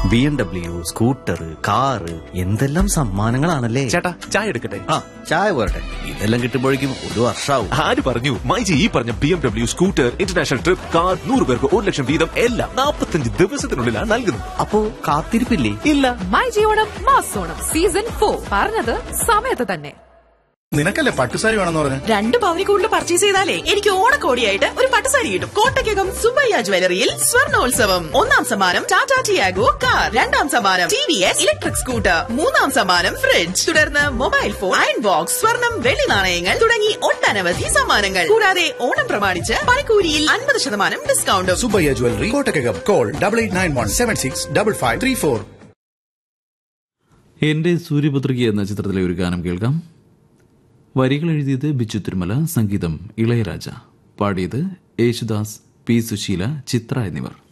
BMW, scooter, car, എന്തെല്ലാം സമ്മാനങ്ങളാണല്ലേ. ചേട്ടാ ചായ എടുക്കട്ടെ? ആ, ചായ പോരട്ടെ. ഇതെല്ലാം കിട്ടുമ്പോഴേക്കും ഒരു വർഷാവും. ആര് പറഞ്ഞു? മൈജി ഈ പറഞ്ഞ BMW, scooter, international trip, car, 100 പേർക്ക് 1 ലക്ഷം വീതം എല്ലാം 45 ദിവസത്തിനുള്ളിലാണ് നൽകുന്നത്. അപ്പോ കാത്തിരിപ്പില്ലേ? ഇല്ല. മൈജി ഓണം മാസോണം സീസൺ 4 പറഞ്ഞത് സമയത്ത് തന്നെ. നിനക്കല്ലേ പട്ടുസാരി വേണമെന്ന് പറഞ്ഞു? 2 പവനി കൂടുതൽ പർച്ചേസ് ചെയ്താലേ എനിക്ക് ഓണക്കോടിയായിട്ട് ഒരു പട്ടുസാരി കിട്ടും. കോട്ടയ്ക്കകം സുബയ്യ ജ്വല്ലറിയിൽ സ്വർണോത്സവം. 1ാം സമ്മാനം ടാറ്റാ ടിയാഗോ കാർ, 2ാം സമ്മാനം TVS ഇലക്ട്രിക് സ്കൂട്ടർ, 3ാം സമ്മാനം ഫ്രിഡ്ജ്, തുടർന്ന് മൊബൈൽ ഫോൺ, അയൺ ബോക്സ്, സ്വർണം, വെള്ളി നാണയങ്ങൾ തുടങ്ങി ഒട്ടനവധി സമ്മാനങ്ങൾ. കൂടാതെ ഓണം പ്രമാണിച്ച് പണിക്കൂലിയിൽ 50% ഡിസ്കൗണ്ടും. സുബയ്യ ജ്വല്ലറി, കോട്ടയ്ക്കകം. കോൾ 8891765534. എന്റെ സൂര്യപുത്രിക എന്ന ചിത്രത്തിലെ ഒരു ഗാനം കേൾക്കാം. വരികൾ എഴുതിയത് ബിച്ചു തിരുമല, സംഗീതം ഇളയരാജ, പാടിയത് യേശുദാസ്, പി സുശീല, ചിത്ര എന്നിവർ.